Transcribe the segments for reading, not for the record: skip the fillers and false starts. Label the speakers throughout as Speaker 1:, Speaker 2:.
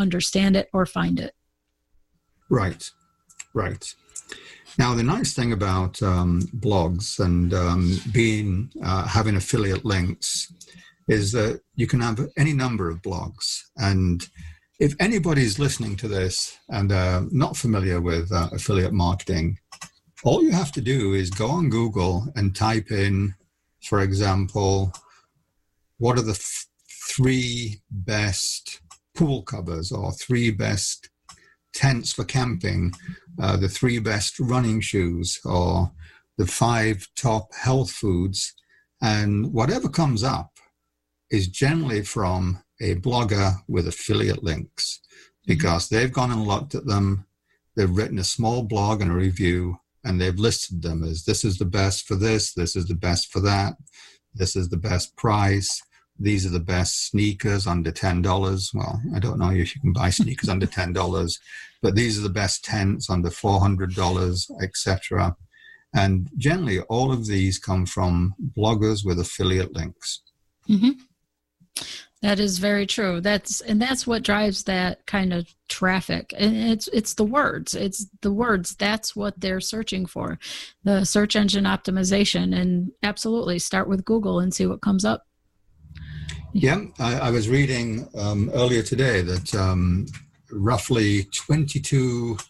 Speaker 1: understand it or find it.
Speaker 2: Right. Now, the nice thing about blogs and having affiliate links is that you can have any number of blogs. And if anybody's listening to this and not familiar with affiliate marketing, all you have to do is go on Google and type in, for example, what are the three best pool covers or three best tents for camping, the three best running shoes, or the 5 top health foods. And whatever comes up is generally from a blogger with affiliate links, because they've gone and looked at them, they've written a small blog and a review, and they've listed them as this is the best for this is the best for that, this is the best price, these are the best sneakers under $10. Well, I don't know if you can buy sneakers under $10, but these are the best tents under $400, etc. And generally, all of these come from bloggers with affiliate links.
Speaker 1: Mm-hmm. That is very true. That's what drives that kind of traffic. And it's the words. It's the words. That's what they're searching for. The search engine optimization. And absolutely start with Google and see what comes up.
Speaker 2: Yeah, I was reading earlier today that roughly $22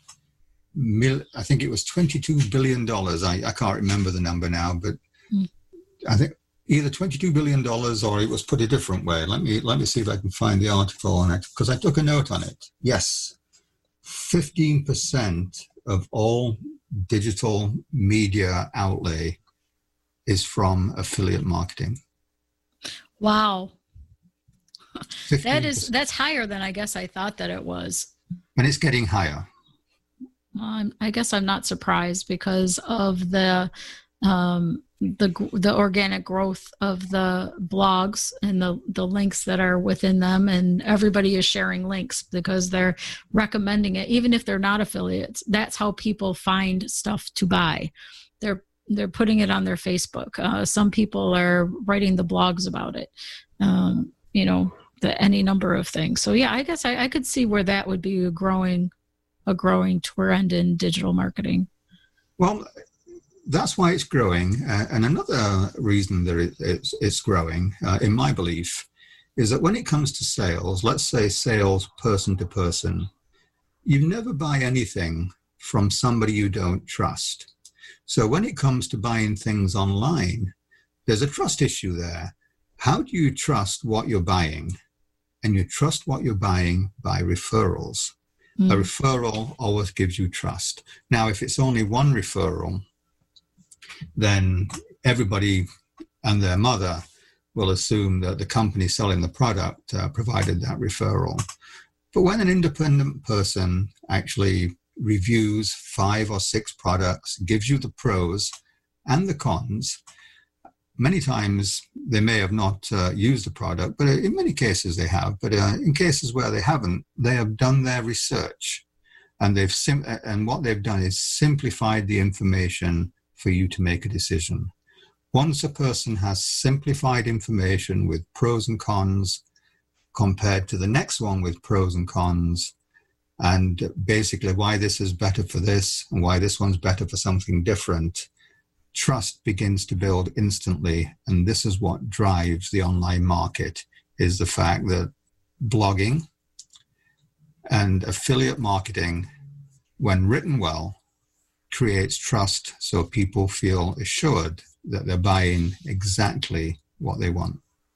Speaker 2: billion. I can't remember the number now, but I think either $22 billion or it was put a different way. Let me see if I can find the article on it, because I took a note on it. Yes, 15% of all digital media outlay is from affiliate marketing.
Speaker 1: Wow.
Speaker 2: 15%.
Speaker 1: That's higher than I guess I thought that it was.
Speaker 2: And it's getting higher.
Speaker 1: I guess I'm not surprised because of the organic growth of the blogs and the links that are within them, and everybody is sharing links because they're recommending it, even if they're not affiliates. That's how people find stuff to buy. They're putting it on their Facebook. Some people are writing the blogs about it. Any number of things. So yeah, I guess I could see where that would be a growing trend in digital marketing.
Speaker 2: Well, that's why it's growing. And another reason that it's growing, in my belief, is that when it comes to sales, let's say sales person to person, you never buy anything from somebody you don't trust. So when it comes to buying things online, there's a trust issue there. How do you trust what you're buying? And you trust what you're buying by referrals. A referral always gives you trust. Now, if it's only one referral, then everybody and their mother will assume that the company selling the product provided that referral. But when an independent person actually reviews 5 or 6 products, gives you the pros and the cons, many times they may have not used the product, but in many cases they have. But in cases where they haven't, they have done their research, and and what they've done is simplified the information for you to make a decision. Once a person has simplified information with pros and cons compared to the next one with pros and cons, and basically why this is better for this and why this one's better for something different, trust begins to build instantly. And this is what drives the online market, is the fact that blogging and affiliate marketing, when written well, creates trust, so people feel assured that they're buying exactly what they want.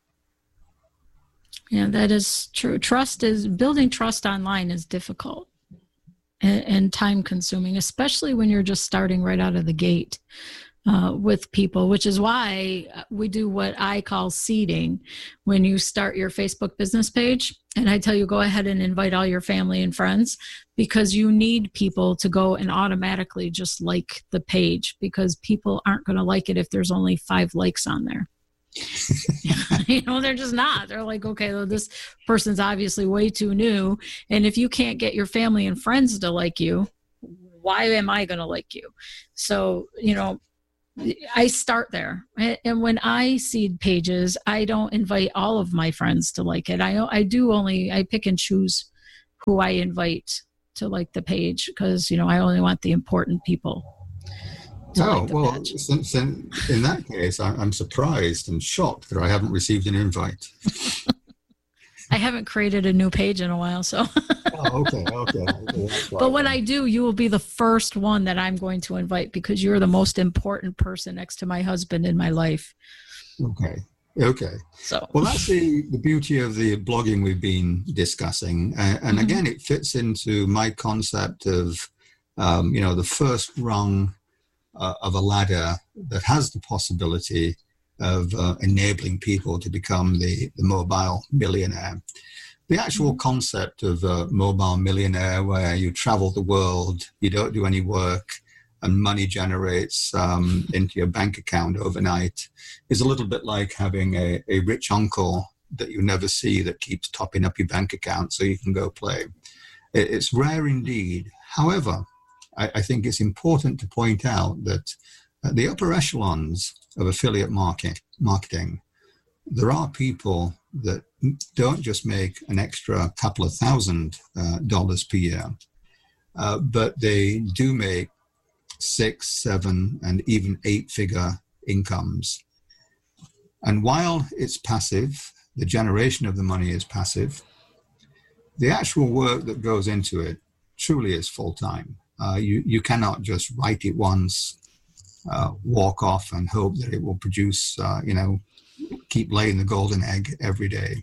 Speaker 1: Yeah, that is true. Building trust online is difficult and time consuming, especially when you're just starting right out of the gate. With people, which is why we do what I call seeding. When you start your Facebook business page, and I tell you, go ahead and invite all your family and friends, because you need people to go and automatically just like the page, because people aren't going to like it if there's only 5 likes on there. They're just not. They're like, okay, well, this person's obviously way too new. And if you can't get your family and friends to like you, why am I going to like you? So, I start there. And when I seed pages, I don't invite all of my friends to like it. I pick and choose who I invite to like the page, because, you know, I only want the important people to like the page.
Speaker 2: Since in that case, I'm surprised and shocked that I haven't received an invite.
Speaker 1: I haven't created a new page in a while, so.
Speaker 2: Okay.
Speaker 1: But when I do, you will be the first one that I'm going to invite, because you're the most important person next to my husband in my life.
Speaker 2: Okay. So, well, that's the beauty of the blogging we've been discussing. And again, it fits into my concept of, you know, the first rung of a ladder that has the possibility of enabling people to become the mobile millionaire. The actual concept of a mobile millionaire, where you travel the world, you don't do any work, and money generates into your bank account overnight, is a little bit like having a rich uncle that you never see that keeps topping up your bank account so you can go play. It's rare indeed. However, I think it's important to point out that at the upper echelons of affiliate marketing, there are people that don't just make an extra couple of $1,000 per year, but they do make 6, 7, and even 8-figure incomes. And while it's passive, the generation of the money is passive, the actual work that goes into it truly is full-time. You cannot just write it once, walk off and hope that it will produce, you know, keep laying the golden egg every day.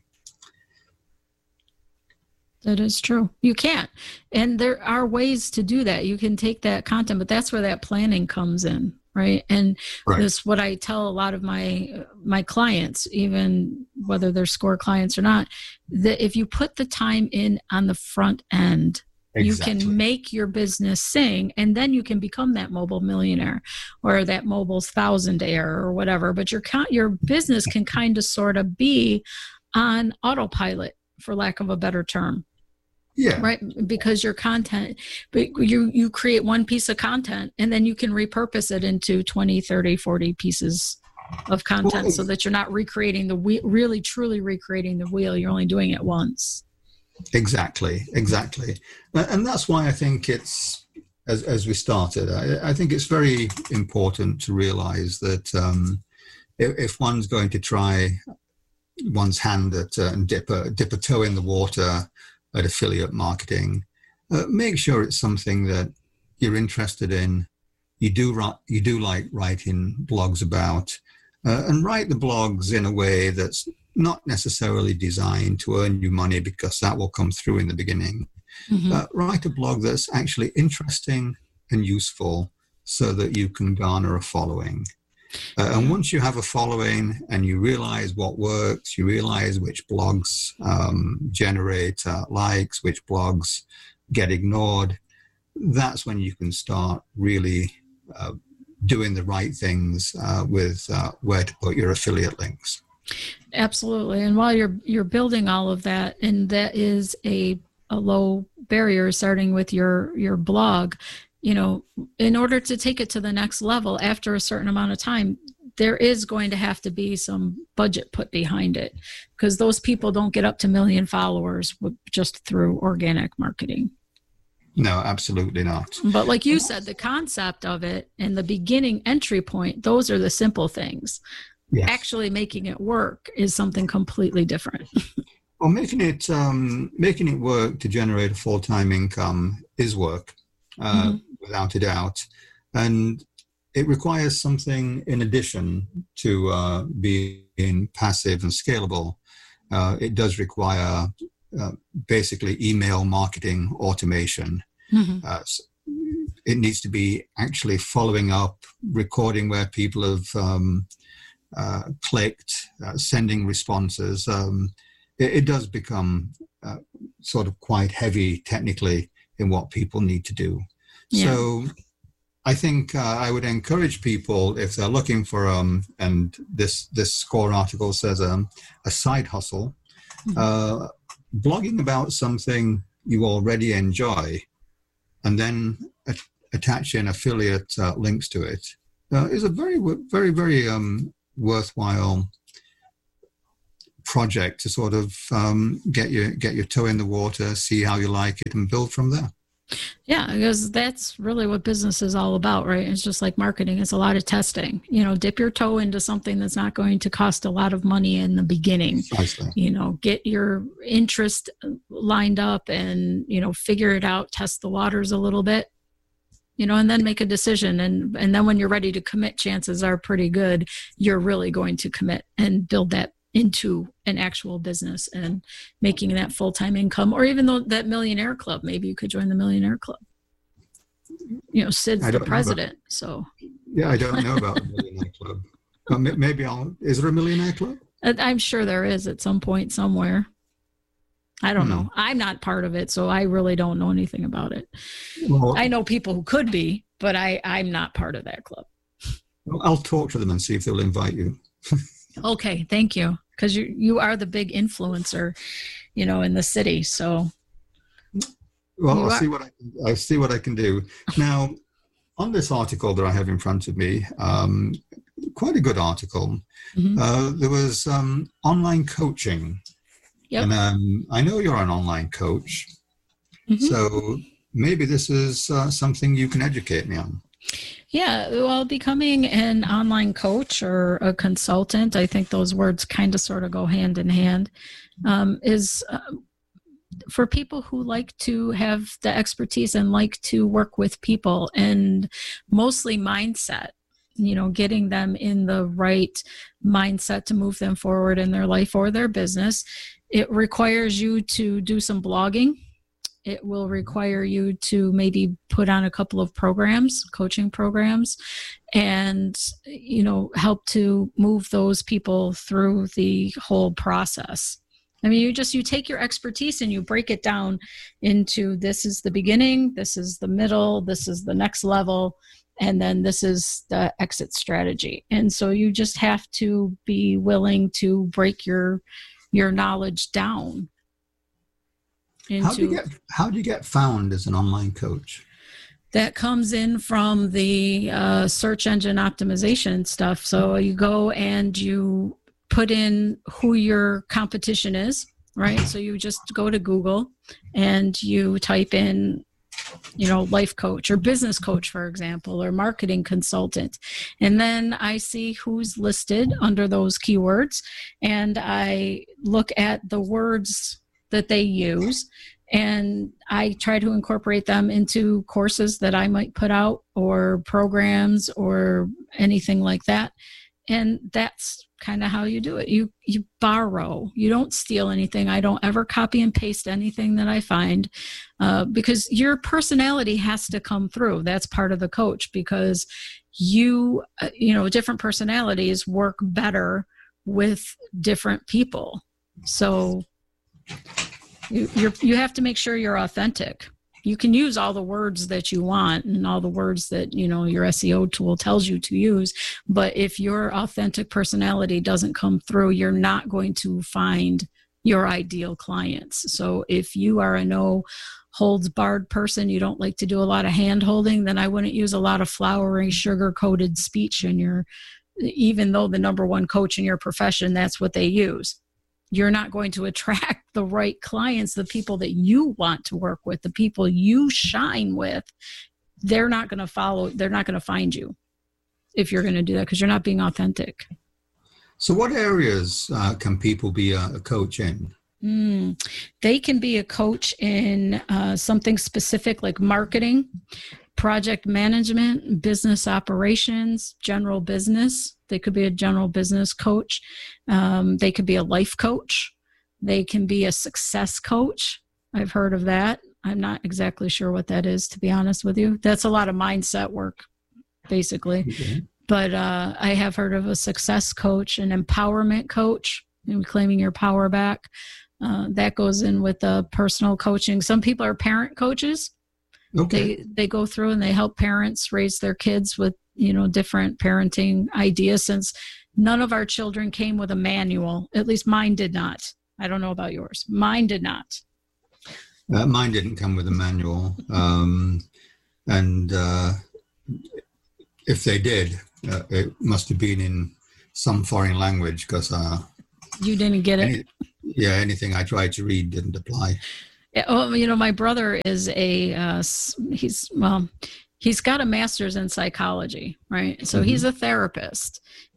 Speaker 1: That is true. You can't. And there are ways to do that. You can take that content, but that's where that planning comes in, right? And that's what I tell a lot of my clients, even whether they're SCORE clients or not, that if you put the time in on the front end, you can make your business sing, and then you can become that mobile millionaire or that mobile thousandaire or whatever. But your business can kind of sort of be on autopilot, for lack of a better term.
Speaker 2: Yeah.
Speaker 1: Right. Because your content, but you create one piece of content and then you can repurpose it into 20, 30, 40 pieces of content, so that you're not recreating the wheel, really truly recreating the wheel. You're only doing it once. Exactly.
Speaker 2: And that's why I think it's, as we started, I think it's very important to realize that if one's going to try one's hand at and dip a toe in the water at affiliate marketing, make sure it's something that you're interested in, you do like writing blogs about, and write the blogs in a way that's not necessarily designed to earn you money, because that will come through in the beginning. Write a blog that's actually interesting and useful so that you can garner a following. And once you have a following and you realize what works, you realize which blogs generate likes, which blogs get ignored, that's when you can start really doing the right things with where to put your affiliate links.
Speaker 1: Absolutely. And while you're building all of that, and that is a low barrier, starting with your blog, you know, in order to take it to the next level after a certain amount of time, there is going to have to be some budget put behind it, because those people don't get up to 1 million followers just through organic marketing.
Speaker 2: No, absolutely not.
Speaker 1: But like you said, the concept of it and the beginning entry point, those are the simple things. Yes. Actually making it work is something completely different.
Speaker 2: Well, making it work to generate a full-time income is work, without a doubt. And it requires something in addition to being passive and scalable. It does require basically email marketing automation. It needs to be actually following up, recording where people have clicked, sending responses. It does become sort of quite heavy technically in what people need to do. Yeah. So I think I would encourage people, if they're looking for, and this SCORE article says a side hustle, blogging about something you already enjoy and then attaching affiliate links to it is a very, very, very worthwhile project to sort of get your toe in the water, see how you like it, and build from there.
Speaker 1: Yeah, because that's really what business is all about, right? It's just like marketing. It's a lot of testing. Dip your toe into something that's not going to cost a lot of money in the beginning.
Speaker 2: Precisely.
Speaker 1: Get your interest lined up and, figure it out, test the waters a little bit, and then make a decision. And then when you're ready to commit, chances are pretty good you're really going to commit and build that into an actual business and making that full-time income. Or even though that millionaire club, maybe you could join the millionaire club. Sid's the president.
Speaker 2: Yeah, I don't know about the millionaire club. Maybe is there a millionaire club?
Speaker 1: I'm sure there is at some point somewhere. I don't know. I'm not part of it, so I really don't know anything about it. Well, I know people who could be, but I'm not part of that club.
Speaker 2: Well, I'll talk to them and see if they'll invite you.
Speaker 1: Okay, thank you. Because you are the big influencer, in the city. So,
Speaker 2: well, I'll see what I can do. Now, on this article that I have in front of me, quite a good article. Mm-hmm. There was online coaching. Yep. And I know you're an online coach, mm-hmm. So maybe this is something you can educate me on.
Speaker 1: Yeah, well, becoming an online coach or a consultant, I think those words kind of sort of go hand in hand, is for people who like to have the expertise and like to work with people, and mostly mindset, getting them in the right mindset to move them forward in their life or their business. It requires you to do some blogging. It will require you to maybe put on a couple of programs, coaching programs, and, help to move those people through the whole process. I mean, you take your expertise and you break it down into, this is the beginning, this is the middle, this is the next level, and then this is the exit strategy. And so you just have to be willing to break your knowledge down.
Speaker 2: How do you get found as an online coach?
Speaker 1: That comes in from the search engine optimization stuff. So you go and you put in who your competition is, right? So you just go to Google and you type in, life coach or business coach, for example, or marketing consultant. And then I see who's listed under those keywords, and I look at the words that they use, and I try to incorporate them into courses that I might put out or programs or anything like that. And that's kind of how you do it. You borrow. You don't steal anything. I don't ever copy and paste anything that I find, because your personality has to come through. That's part of the coach, because different personalities work better with different people. So you have to make sure you're authentic. You can use all the words that you want and all the words that, your SEO tool tells you to use. But if your authentic personality doesn't come through, you're not going to find your ideal clients. So if you are a no holds barred person, you don't like to do a lot of hand holding, then I wouldn't use a lot of flowery, sugar coated speech even though the number one coach in your profession, that's what they use. You're not going to attract the right clients, the people that you want to work with, the people you shine with. They're not going to find you if you're going to do that, because you're not being authentic.
Speaker 2: So what areas can people be a coach in?
Speaker 1: They can be a coach in something specific like marketing, project management, business operations, general business. They could be a general business coach. They could be a life coach. They can be a success coach. I've heard of that. I'm not exactly sure what that is, to be honest with you. That's a lot of mindset work, basically. Okay. But I have heard of a success coach, an empowerment coach, claiming your power back. That goes in with personal coaching. Some people are parent coaches. Okay. They go through and they help parents raise their kids with, different parenting ideas, since none of our children came with a manual. At least mine did not. I don't know about yours. Mine did not.
Speaker 2: Mine didn't come with a manual. And if they did, it must have been in some foreign language, because
Speaker 1: You didn't get it?
Speaker 2: Anything I tried to read didn't apply.
Speaker 1: Oh, my brother is he's got a master's in psychology, right? So he's a therapist.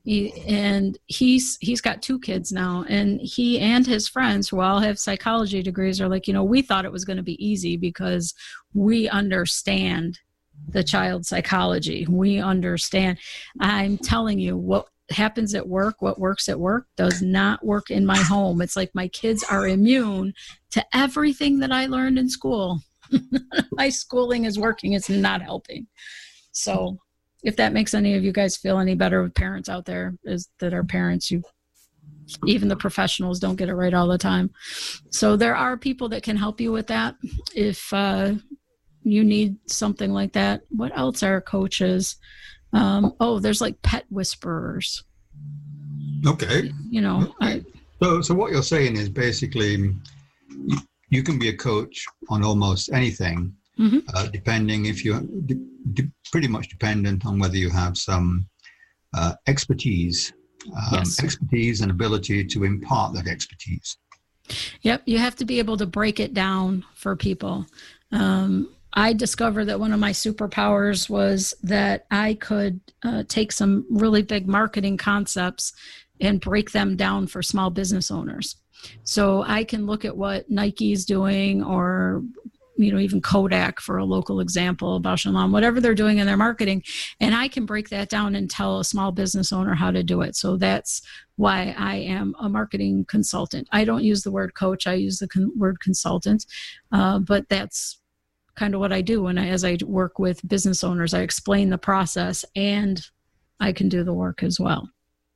Speaker 1: He's got 2 kids now, and he and his friends who all have psychology degrees are like, we thought it was going to be easy because we understand the child's psychology. We understand. I'm telling you, what happens at work, what works at work does not work in my home. It's like my kids are immune to everything that I learned in school. My schooling is working. It's not helping. So if that makes any of you guys feel any better, with parents out there is that are parents, even the professionals don't get it right all the time. So there are people that can help you with that. If you need something like that. What else are coaches? There's like pet whisperers.
Speaker 2: Okay. So what you're saying is basically you can be a coach on almost anything, depending if you pretty much dependent on whether you have some expertise, expertise and ability to impart that expertise.
Speaker 1: Yep. You have to be able to break it down for people. I discovered that one of my superpowers was that I could take some really big marketing concepts and break them down for small business owners. So I can look at what Nike's doing, or even Kodak, for a local example, Bausch & Lomb, whatever they're doing in their marketing, and I can break that down and tell a small business owner how to do it. So that's why I am a marketing consultant. I don't use the word coach, I use the word consultant, but that's kind of what I do as I work with business owners. I explain the process and I can do the work as well.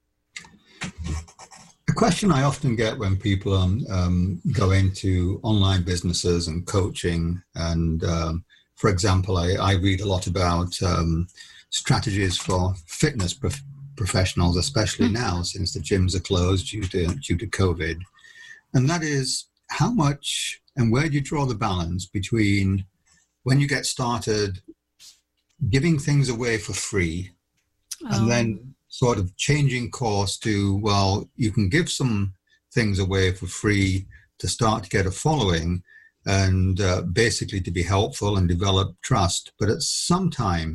Speaker 2: A question I often get when people go into online businesses and coaching, and for example, I read a lot about strategies for fitness professionals, especially now since the gyms are closed due to COVID, and that is how much and where do you draw the balance between when you get started giving things away for free and then sort of changing course to, well, you can give some things away for free to start to get a following and basically to be helpful and develop trust. But at some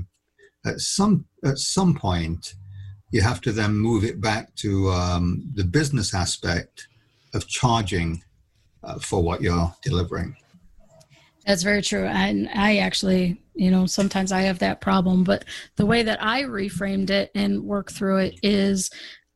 Speaker 2: point, you have to then move it back to the business aspect of charging for what you're delivering.
Speaker 1: That's very true. And I actually, sometimes I have that problem, but the way that I reframed it and work through it is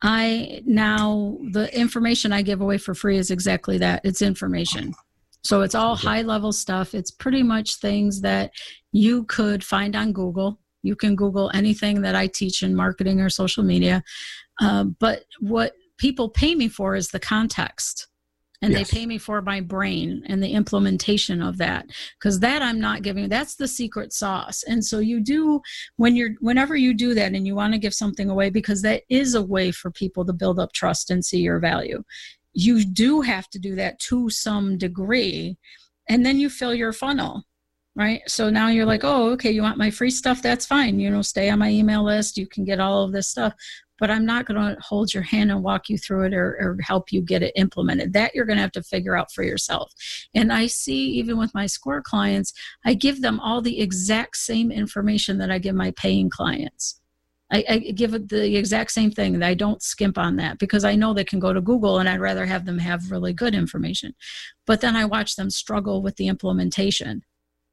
Speaker 1: the information I give away for free is exactly that. It's information. So it's all high level stuff. It's pretty much things that you could find on Google. You can Google anything that I teach in marketing or social media. But what people pay me for is the context. And They pay me for my brain and the implementation of that, because that I'm not giving. That's the secret sauce. And so you do, whenever you do that and you want to give something away, because that is a way for people to build up trust and see your value. You do have to do that to some degree, and then you fill your funnel, right? So now you're like, oh, okay, you want my free stuff? That's fine. Stay on my email list. You can get all of this stuff. But I'm not going to hold your hand and walk you through it or help you get it implemented. That you're going to have to figure out for yourself. And I see, even with my SCORE clients, I give them all the exact same information that I give my paying clients. I give it the exact same thing, and I don't skimp on that, because I know they can go to Google, and I'd rather have them have really good information. But then I watch them struggle with the implementation.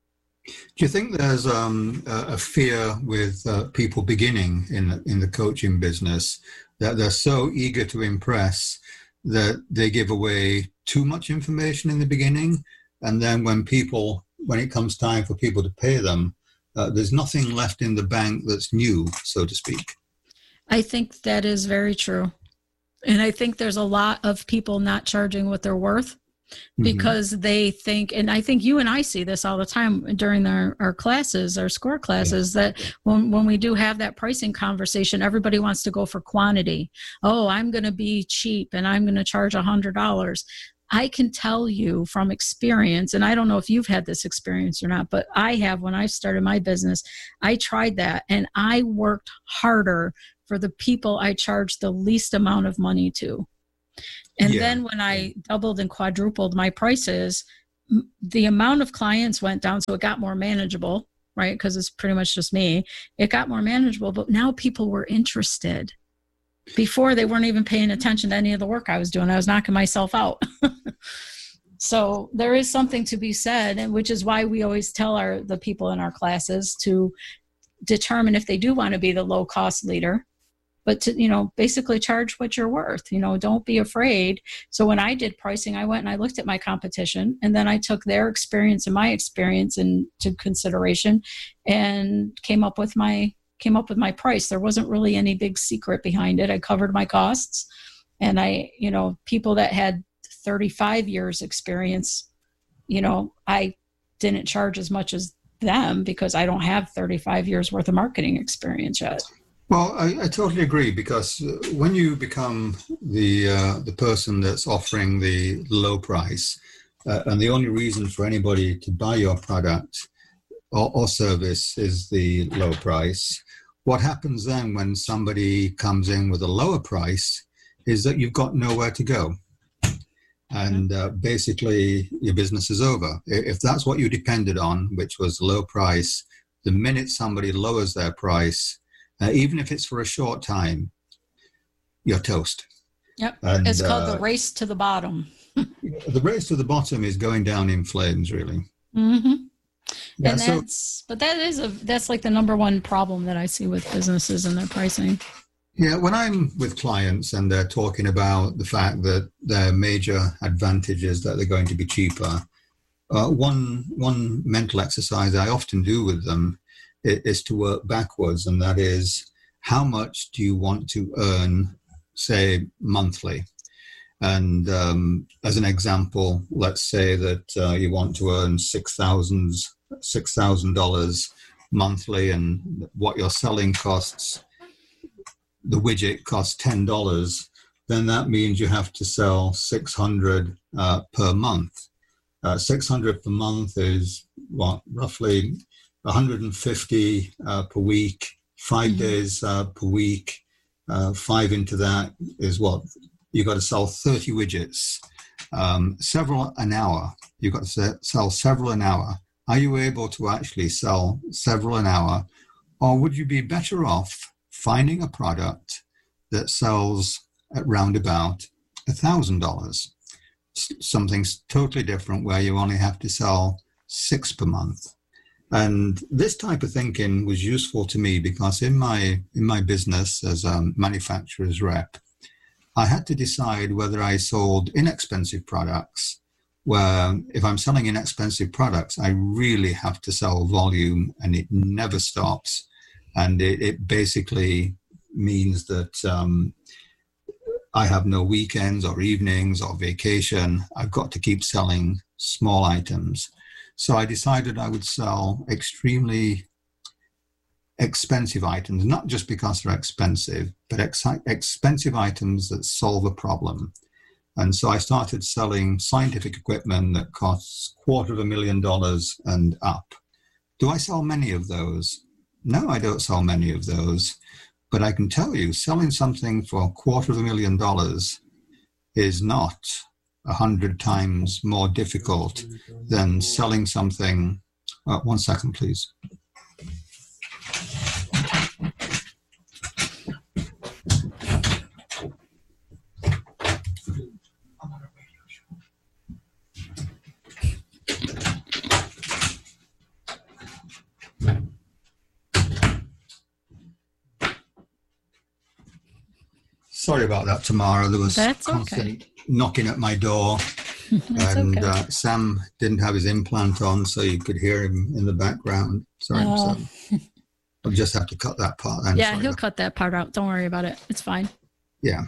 Speaker 2: Do you think there's a fear with people beginning in the coaching business that they're so eager to impress that they give away too much information in the beginning, and then when it comes time for people to pay them, there's nothing left in the bank that's new, so to speak?
Speaker 1: I think that is very true. And I think there's a lot of people not charging what they're worth, because they think, and I think you and I see this all the time during our classes, our SCORE classes, that when we do have that pricing conversation, everybody wants to go for quantity. Oh, I'm going to be cheap and I'm going to charge $100. I can tell you from experience, and I don't know if you've had this experience or not, but I have. When I started my business, I tried that, and I worked harder for the people I charged the least amount of money to. And then when I doubled and quadrupled my prices, the amount of clients went down. So it got more manageable, right? Because it's pretty much just me. It got more manageable, but now people were interested. Before, they weren't even paying attention to any of the work I was doing. I was knocking myself out. So there is something to be said, and which is why we always tell the people in our classes to determine if they do want to be the low cost leader, but to, basically charge what you're worth. Don't be afraid. So when I did pricing, I went and I looked at my competition, and then I took their experience and my experience into consideration and came up with my price. There wasn't really any big secret behind it. I covered my costs, and people that had 35 years experience, I didn't charge as much as them because I don't have 35 years worth of marketing experience yet.
Speaker 2: Well, I totally agree, because when you become the person that's offering the low price, and the only reason for anybody to buy your product or service is the low price, what happens then when somebody comes in with a lower price is that you've got nowhere to go. And basically your business is over. If that's what you depended on, which was low price, the minute somebody lowers their price, even if it's for a short time, you're toast.
Speaker 1: Yep. And it's called the race to the bottom.
Speaker 2: The race to the bottom is going down in flames, really.
Speaker 1: Mm-hmm. Yeah, and that's like the number one problem that I see with businesses and their pricing.
Speaker 2: Yeah, when I'm with clients and they're talking about the fact that their major advantage is that they're going to be cheaper, one mental exercise I often do with them is to work backwards, and that is, how much do you want to earn, say, monthly? And as an example, let's say that you want to earn $6,000 monthly, and what your selling costs, the widget costs $10, then that means you have to sell 600 per month. 600 per month is roughly 150 per week, 5 days per week. 5 into that is you got to sell 30 widgets, several an hour. You've got to sell several an hour. Are you able to actually sell several an hour, or would you be better off finding a product that sells at round about $1,000, something totally different where you only have to sell 6 per month? And this type of thinking was useful to me because in my business as a manufacturer's rep, I had to decide whether I sold inexpensive products, where if I'm selling inexpensive products, I really have to sell volume and it never stops. And it basically means that I have no weekends or evenings or vacation. I've got to keep selling small items. So I decided I would sell extremely expensive items, not just because they're expensive, but expensive items that solve a problem. And so I started selling scientific equipment that costs $250,000 and up. Do I sell many of those? No, I don't sell many of those, but I can tell you selling something for $250,000 is not 100 times more difficult than selling something. 1 second, please. Sorry about that, Tamara. There was constant knocking at my door. And Sam didn't have his implant on, so you could hear him in the background. Sorry, Sam. I'll just have to cut that part.
Speaker 1: Yeah, he'll cut that part out. Don't worry about it. It's fine.
Speaker 2: Yeah.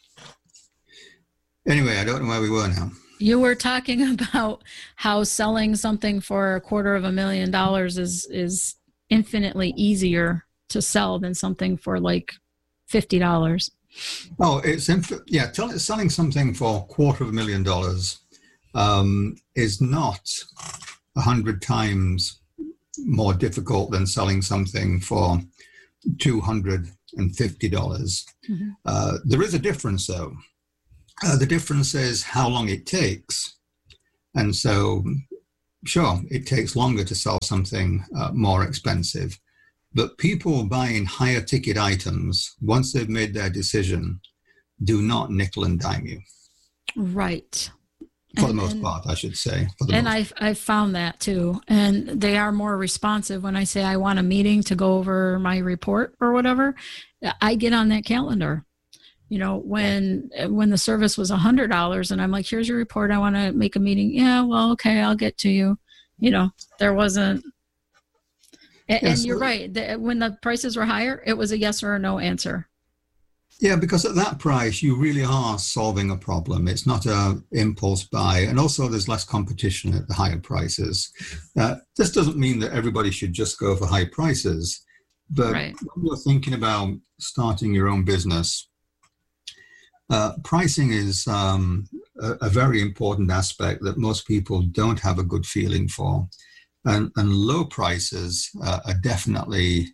Speaker 2: Anyway, I don't know where we were now.
Speaker 1: You were talking about how selling something for $250,000 is infinitely easier to sell than something for like $50.
Speaker 2: Oh, selling something for $250,000 is not 100 times more difficult than selling something for $250. Mm-hmm. There is a difference, though. The difference is how long it takes. And so, sure, it takes longer to sell something more expensive. But people buying higher ticket items, once they've made their decision, do not nickel and dime you.
Speaker 1: Right.
Speaker 2: For the most part, I should say.
Speaker 1: And I've found that too. And they are more responsive when I say I want a meeting to go over my report or whatever. I get on that calendar. You know, when the service was $100 and I'm like, here's your report, I want to make a meeting. Yeah, well, okay, I'll get to you. You know, there wasn't. And you're right. When the prices were higher, it was a yes or a no answer.
Speaker 2: Yeah, because at that price, you really are solving a problem. It's not an impulse buy. And also there's less competition at the higher prices. This doesn't mean that everybody should just go for high prices. But right. When you're thinking about starting your own business, pricing is a very important aspect that most people don't have a good feeling for. And low prices are definitely,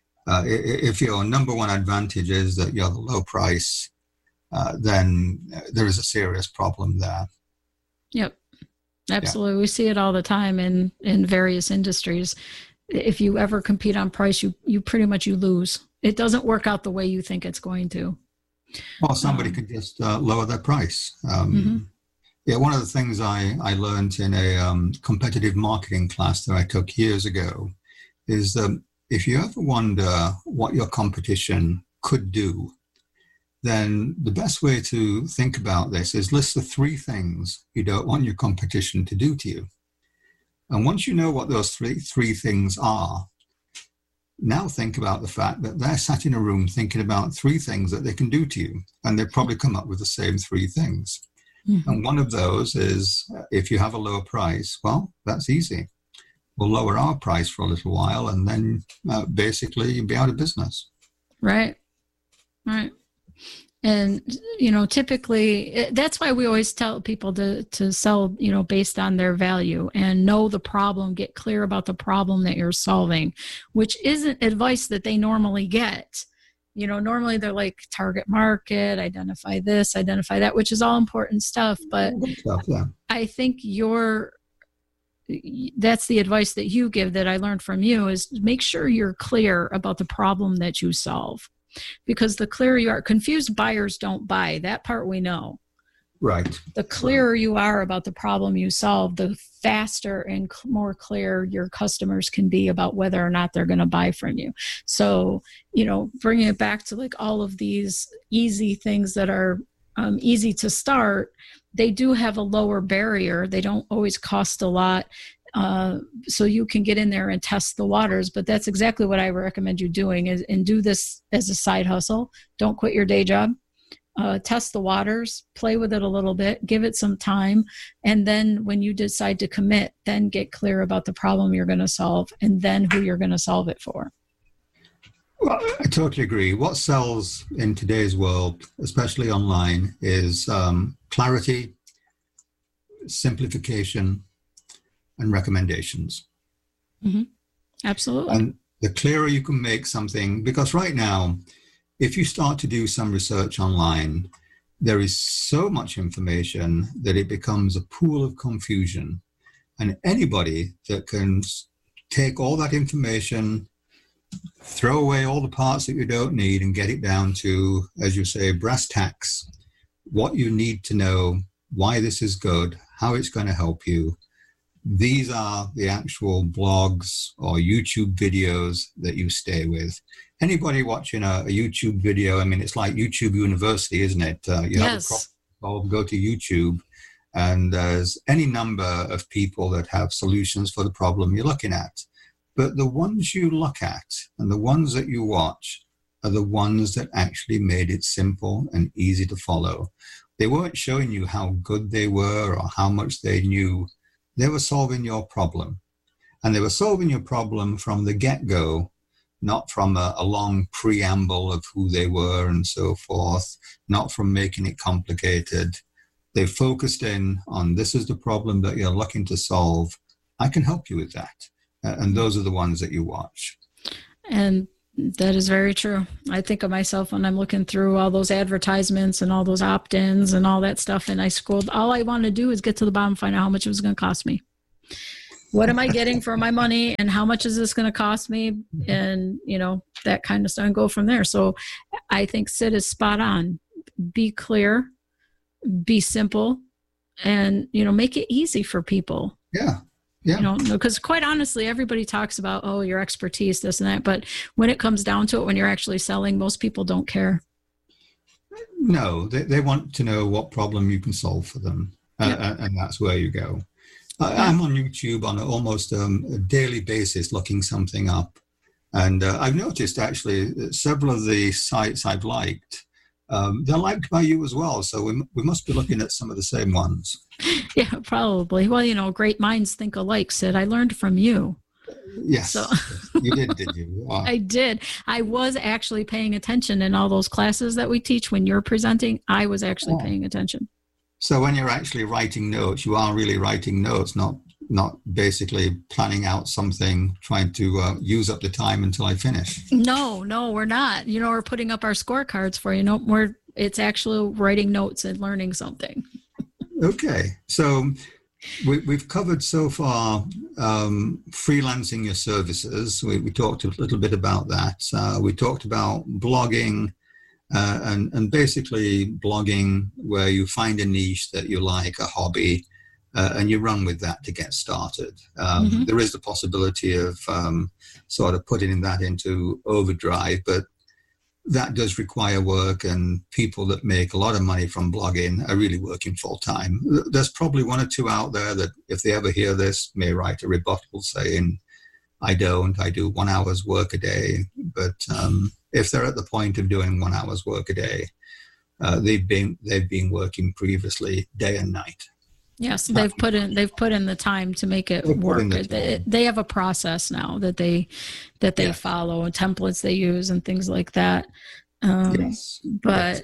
Speaker 2: if your number one advantage is that you're the low price, then there is a serious problem there.
Speaker 1: Yep, absolutely. Yeah. We see it all the time in various industries. If you ever compete on price, you pretty much you lose. It doesn't work out the way you think it's going to.
Speaker 2: Well, somebody could just lower their price. Yeah, one of the things I learned in a competitive marketing class that I took years ago is that if you ever wonder what your competition could do, then the best way to think about this is list the 3 things you don't want your competition to do to you. And once you know what those three things are, now think about the fact that they're sat in a room thinking about 3 things that they can do to you, and they've probably come up with the same 3 things. Mm-hmm. And one of those is, if you have a lower price, well, that's easy. We'll lower our price for a little while, and then basically you'll be out of business.
Speaker 1: Right. Right. And, you know, typically that's why we always tell people to sell, you know, based on their value and know the problem, get clear about the problem that you're solving, which isn't advice that they normally get. You know, normally they're like target market, identify this, identify that, which is all important stuff. But yeah. I think that's the advice that you give that I learned from you is make sure you're clear about the problem that you solve. Because the clearer you are, confused buyers don't buy. That part we know.
Speaker 2: Right.
Speaker 1: The clearer you are about the problem you solve, the faster and more clear your customers can be about whether or not they're going to buy from you. So, you know, bringing it back to like all of these easy things that are easy to start, they do have a lower barrier. They don't always cost a lot. So you can get in there and test the waters, but that's exactly what I recommend you doing and do this as a side hustle. Don't quit your day job. Test the waters, play with it a little bit, give it some time. And then when you decide to commit, then get clear about the problem you're going to solve and then who you're going to solve it for.
Speaker 2: Well, I totally agree. What sells in today's world, especially online, is clarity, simplification, and recommendations.
Speaker 1: Mm-hmm. Absolutely.
Speaker 2: And the clearer you can make something, because right now, if you start to do some research online, there is so much information that it becomes a pool of confusion. And anybody that can take all that information, throw away all the parts that you don't need and get it down to, as you say, brass tacks, what you need to know, why this is good, how it's going to help you. These are the actual blogs or YouTube videos that you stay with. Anybody watching a YouTube video, I mean, it's like YouTube University, isn't it? You have a problem solved, go to YouTube, and there's any number of people that have solutions for the problem you're looking at. But the ones you look at and the ones that you watch are the ones that actually made it simple and easy to follow. They weren't showing you how good they were or how much they knew. They were solving your problem. And they were solving your problem from the get-go, not from a long preamble of who they were and so forth, not from making it complicated. They focused in on, this is the problem that you're looking to solve. I can help you with that. And those are the ones that you watch.
Speaker 1: And That is very true. I think of myself when I'm looking through all those advertisements and all those opt-ins and all that stuff, and I scrolled. All I want to do is get to the bottom, find out how much it was going to cost me. What am I getting for my money, and how much is this going to cost me? And, that kind of stuff, and go from there. So I think Sid is spot on. Be clear, be simple, and, make it easy for people.
Speaker 2: Yeah. Yeah.
Speaker 1: Because quite honestly, everybody talks about, your expertise, this and that. But when it comes down to it, when you're actually selling, most people don't care.
Speaker 2: No, they want to know what problem you can solve for them. And that's where you go. I'm on YouTube on almost a daily basis looking something up. And I've noticed actually several of the sites I've liked, they're liked by you as well. So we must be looking at some of the same ones.
Speaker 1: Yeah, probably. Well, great minds think alike, Sid. I learned from you.
Speaker 2: Yes.
Speaker 1: So,
Speaker 2: you did you?
Speaker 1: I did. I was actually paying attention in all those classes that we teach. When you're presenting, I was actually paying attention.
Speaker 2: So when you're actually writing notes, you are really writing notes, not basically planning out something, trying to use up the time until I finish.
Speaker 1: No, we're not. We're putting up our scorecards for you. It's actually writing notes and learning something.
Speaker 2: Okay. So we've covered so far freelancing your services. We talked a little bit about that. We talked about blogging and basically blogging where you find a niche that you like, a hobby, and you run with that to get started. There is the possibility of sort of putting that into overdrive, but that does require work, and people that make a lot of money from blogging are really working full time. There's probably one or two out there that if they ever hear this may write a rebuttal saying, I do 1 hour's work a day. But if they're at the point of doing 1 hour's work a day, they've been working previously day and night.
Speaker 1: Yes, they've put in the time to make it work. They have a process now that they follow, and templates they use and things like that.
Speaker 2: Yes.
Speaker 1: But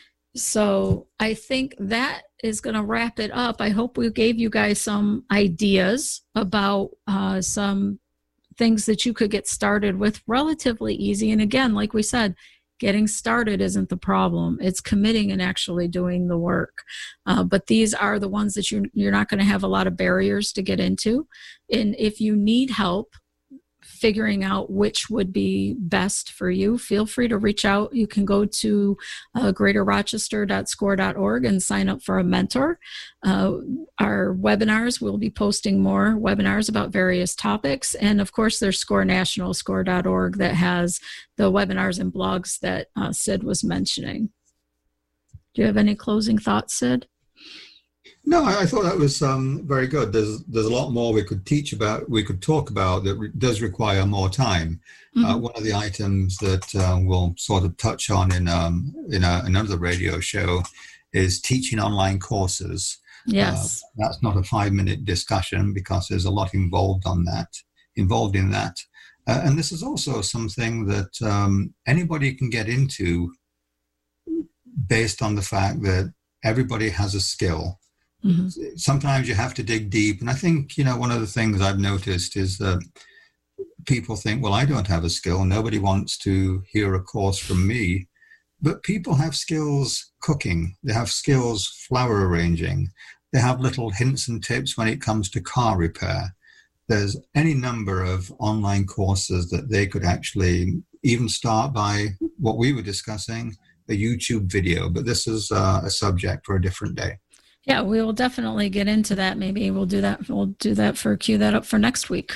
Speaker 1: so I think that is going to wrap it up. I hope we gave you guys some ideas about some things that you could get started with relatively easy. And again, like we said, getting started isn't the problem. It's committing and actually doing the work. But these are the ones that you're not going to have a lot of barriers to get into. And if you need help figuring out which would be best for you, feel free to reach out. You can go to greaterrochester.score.org and sign up for a mentor. Our webinars, we'll be posting more webinars about various topics. And of course, there's Score National, score.org, that has the webinars and blogs that Sid was mentioning. Do you have any closing thoughts, Sid?
Speaker 2: No, I thought that was very good. There's a lot more we could talk about that does require more time. One of the items that we'll sort of touch on in another radio show is teaching online courses.
Speaker 1: Yes.
Speaker 2: That's not a 5-minute discussion because there's a lot involved in that. And this is also something that anybody can get into based on the fact that everybody has a skill. Mm-hmm. Sometimes you have to dig deep. And I think, one of the things I've noticed is that people think, well, I don't have a skill. Nobody wants to hear a course from me. But people have skills cooking. They have skills flower arranging. They have little hints and tips when it comes to car repair. There's any number of online courses that they could actually even start by what we were discussing, a YouTube video. But this is a subject for a different day.
Speaker 1: Yeah, we will definitely get into that. Maybe we'll do that. Cue that up for next week.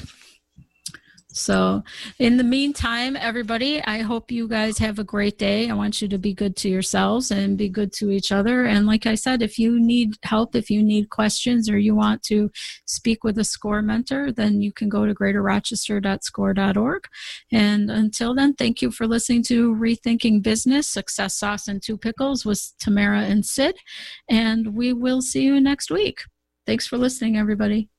Speaker 1: So in the meantime, everybody, I hope you guys have a great day. I want you to be good to yourselves and be good to each other. And like I said, if you need help, if you need questions, or you want to speak with a SCORE mentor, then you can go to greaterrochester.score.org. And until then, thank you for listening to Rethinking Business, Success Sauce and Two Pickles with Tamara and Sid. And we will see you next week. Thanks for listening, everybody.